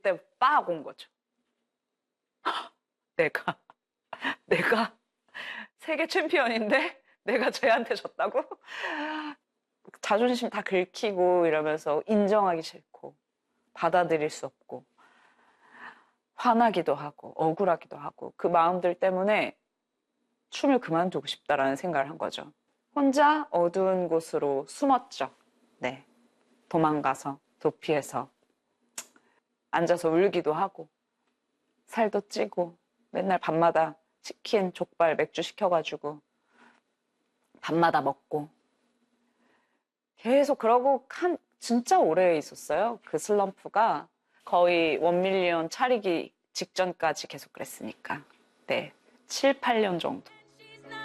그때 빡 온 거죠. 내가 세계 챔피언인데 내가 쟤한테 졌다고? 자존심 다 긁히고 이러면서 인정하기 싫고 받아들일 수 없고 화나기도 하고 억울하기도 하고 그 마음들 때문에 춤을 그만두고 싶다라는 생각을 한 거죠. 혼자 어두운 곳으로 숨었죠. 네, 도망가서 도피해서 앉아서 울기도 하고 살도 찌고 맨날 밤마다 치킨, 족발, 맥주 시켜가지고 밤마다 먹고 계속 그러고 진짜 오래 있었어요. 그 슬럼프가 거의 1밀리언 차리기 직전까지 계속 그랬으니까. 네, 7, 8년 정도.